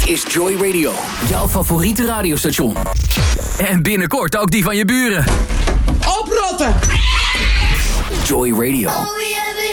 Dit is Joy Radio, jouw favoriete radiostation. En binnenkort ook die van je buren. Oprotten! Joy Radio.